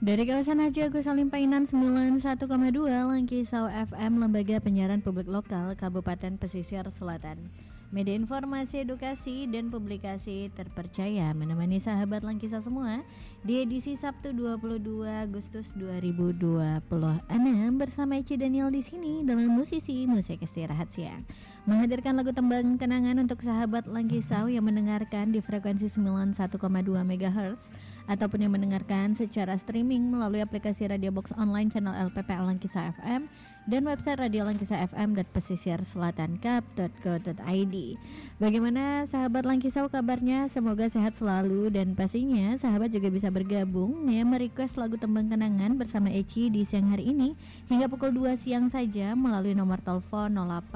Dari kawasan Haji Agus Salim Painan 91,2 Langkisau FM, Lembaga Penyiaran Publik Lokal Kabupaten Pesisir Selatan. Media informasi, edukasi, dan publikasi terpercaya menemani sahabat Langkisau semua di edisi Sabtu 22 Agustus 2026 bersama Eci Daniel di sini dalam musisi musik istirahat siang. Menghadirkan lagu tembang kenangan untuk sahabat Langkisau yang mendengarkan di frekuensi 91,2 MHz ataupun yang mendengarkan secara streaming melalui aplikasi Radio Box Online channel LPPL Langkisau FM dan website Radio Langkisau FM dan pesisir selatan kap.co.id. Bagaimana sahabat Langkisau kabarnya? Semoga sehat selalu dan pastinya sahabat juga bisa bergabung ya merequest lagu tembang kenangan bersama Eci di siang hari ini hingga pukul 2 siang saja melalui nomor telepon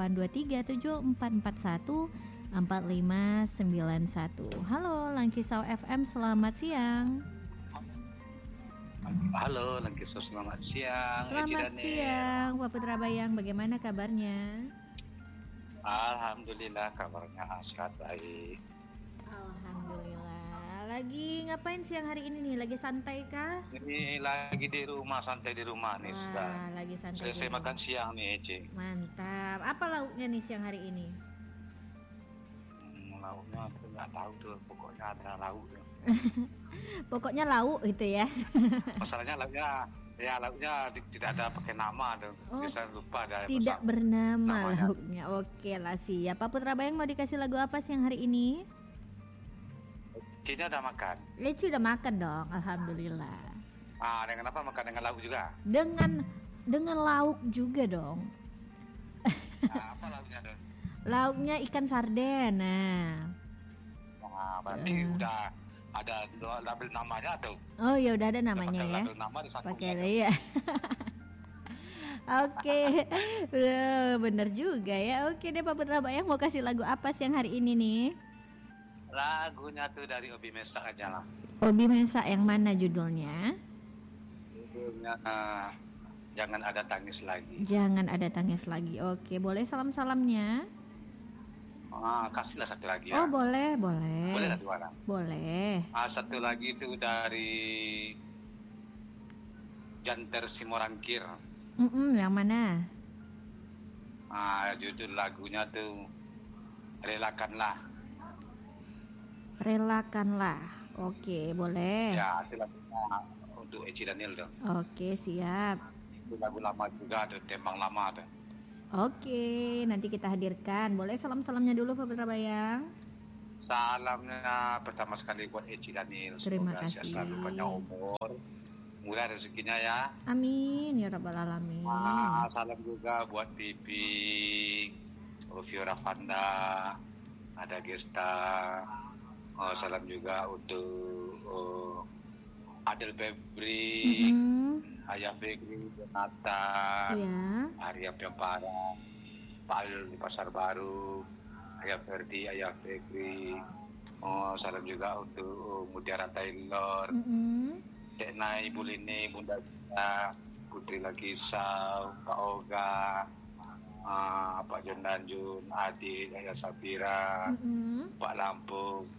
082374145991. Halo Langkisau FM, selamat siang. Halo Langkisau, selamat siang. Selamat siang Pak Putra Bayang, bagaimana kabarnya? Alhamdulillah kabarnya sehat baik. Alhamdulillah. Lagi ngapain siang hari ini nih? Lagi santai kah? Ini lagi di rumah, santai di rumah nih. Wah, lagi santai. Selesai makan siang nih, Eci. Mantap. Apa lauknya nih siang hari ini? Lauknya aku nggak tahu tuh, pokoknya ada lauk. Pokoknya lauk itu ya. Masalahnya lauknya tidak ada pakai nama tuh. Bisa lupa ada. Tidak bernama lauknya. Oke lah, siap. Pak Putra Bayang mau dikasih lagu apa siang hari ini? Ecinya udah makan. Eci udah makan dong, alhamdulillah. Dengan apa makan? Dengan lauk juga? Dengan lauk juga dong. Apa lauknya tuh? Lauknya ikan sarden. Berarti udah ada label namanya tuh. Oh ya udah ada namanya ya. Label nama pakai ya. Oke. Bener juga ya. Oke deh Pak Putra Bayang, mau kasih lagu apa siang hari ini nih? Lagunya tuh dari Obi Mesak aja lah. Obi Mesak yang mana judulnya? Judulnya Jangan Ada Tangis Lagi. Jangan Ada Tangis Lagi. Oke, boleh salam-salamnya? Kasihlah satu lagi ya. Oh boleh. Boleh lah dua orang. Boleh. Satu lagi itu dari Janter Simorangkir. Yang mana? Judul lagunya tuh Relakanlah. Relakanlah. Oke, boleh. Ya, itu lagunya untuk Eci Daniel dong. Oke, siap. Itu lagu lama juga tuh, tembang lama tuh. Oke, nanti kita hadirkan. Boleh salam-salamnya dulu Pak Putra Bayang? Salamnya pertama sekali buat Eci Daniel. Terima kasih. Semoga selalu panjang umur, murah rezekinya ya. Amin ya rabbal alamin. Salam juga buat Pipi, Fiora Fanda, ada Gesta. Salam juga untuk Adel Febri, Ayah Febri, Jonathan, Arya Piampara, Pak Alul di Pasar Baru, Ayah Ferdi, Ayah Febri. Salam juga untuk Mutiara Taylor, Dekna, Ibu Lini, Bunda Gita, Putri Lagisau, Pak Oga, Pak John Danjun, Adi, Ayah Sabira, Pak Lampung,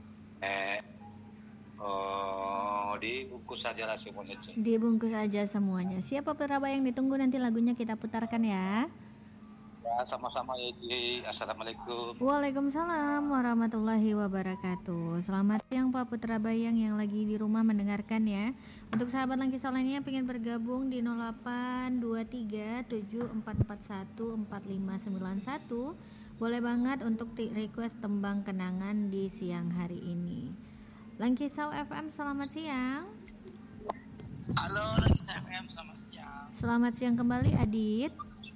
dibungkus saja lah semuanya. Dibungkus aja semuanya. Siapa Peraba yang ditunggu, nanti lagunya kita putarkan ya. Ya, sama-sama ya. Assalamualaikum. Waalaikumsalam warahmatullahi wabarakatuh. Selamat siang Pak Putra Bayang yang lagi di rumah mendengarkan ya. Untuk sahabat Langkisau lainnya yang pengen bergabung di 082374414591, boleh banget untuk request tembang kenangan di siang hari ini. Langkisau FM, selamat siang. Halo Langkisau FM, selamat siang. Selamat siang kembali Adit.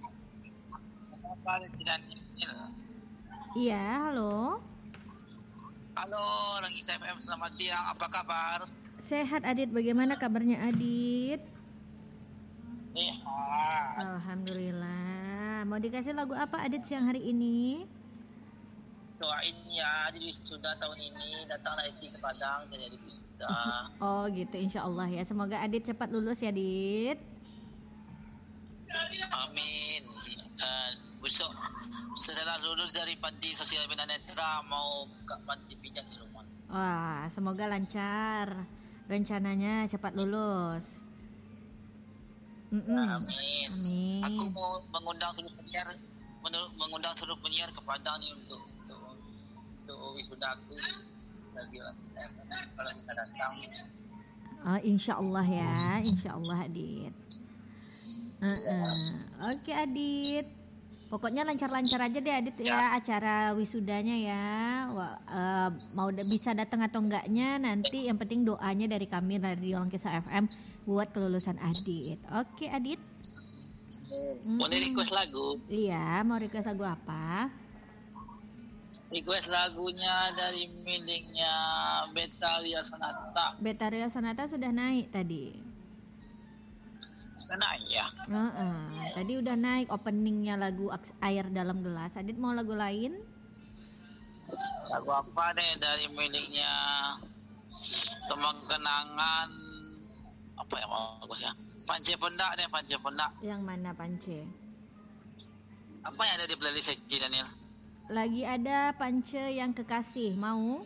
Iya, halo. Halo Langkisau FM, selamat siang. Apa kabar? Sehat Adit, bagaimana kabarnya Adit? Sehat. Alhamdulillah. Mau dikasih lagu apa Adit siang hari ini? Doain ya, jadi sudah tahun ini datanglah Eci ke Padang, saya jadi wisuda. Oh gitu, insya Allah ya. Semoga Adit cepat lulus ya Adit. Amin. Besok setelah lulus dari panti sosial Bina Netra mau buka panti pijat di rumah. Wah, semoga lancar. Rencananya cepat lulus. Amin. Amin. Aku mau mengundang seluruh penyiar ke Padang ni untuk wisuda aku lagi kalau kita datang. Oh, insya Allah ya, insya Allah Adit. Oke Adit. Pokoknya lancar-lancar aja deh Adit ya acara wisudanya ya. Mau bisa datang atau enggaknya nanti yang penting doanya dari kami dari Langkisa FM buat kelulusan Adit. Oke Adit. Boleh request lagu? Iya, mau request lagu apa? Request lagunya dari miliknya Betaria Sonata. Betaria Sonata sudah naik tadi. Naik ya? Tadi udah naik openingnya lagu Air Dalam Gelas. Adit mau lagu lain? Lagu apa deh dari miliknya Teman Kenangan? Apa yang bagusnya? Pance Pendak deh, Pance Pendak. Yang mana Pance? Apa yang ada di playlist Haji Daniel? Lagi ada Pance yang Kekasih, mau?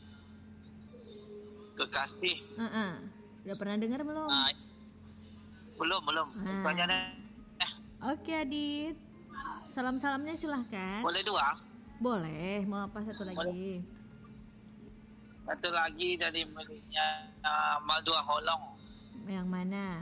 Kekasih. Udah pernah dengar belum? Belum. Tanya deh. Oke Adit. Salam-salamnya silahkan. Boleh dua? Boleh. Mau apa satu lagi? Satu lagi dari miliknya Maldua Holong. Yang mana?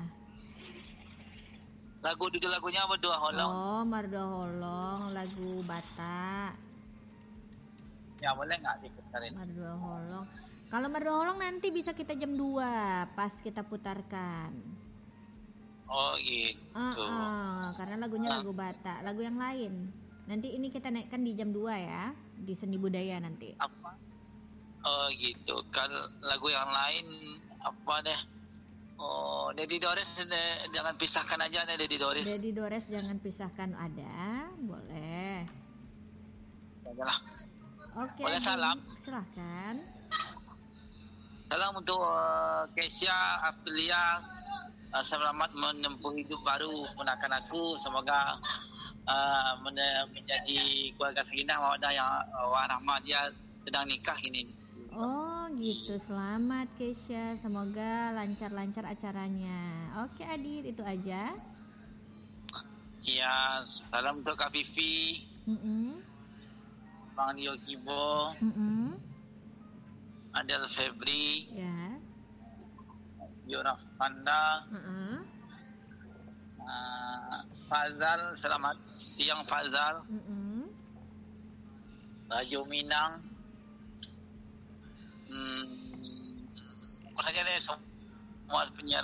Judul lagunya Maldua Holong. Oh, Maldua Holong, lagu Batak. Ya boleh nggak diputarin? Maldua Holong. Kalau Maldua Holong nanti bisa kita jam 2 pas kita putarkan. Oh gitu. Karena lagunya lagu Batak, lagu yang lain. Nanti ini kita naikkan di jam 2 ya, di Seni Budaya nanti. Apa? Oh gitu. Kalau lagu yang lain apa deh? Oh, Dedi Dores jangan pisahkan aja deh Dedi Dores. Dedi Dores jangan pisahkan ada, boleh. Yalah. Oke. Boleh salam. Silahkan. Salam untuk Kesia, Aprilia. Selamat menempuh hidup baru ponakan aku. Semoga menjadi keluarga sakinah mawaddah yang warahmah. Dia sedang nikah ini. Oh gitu, selamat Keisha. Semoga lancar-lancar acaranya. Oke Adit, itu aja. Iya, salam untuk Kak Vivi, Bang Yogibo, Adel Febri, ya. Yura Fanda, Fazal, selamat siang Fazal, Rajo Minang, apa saja deh semua penyiar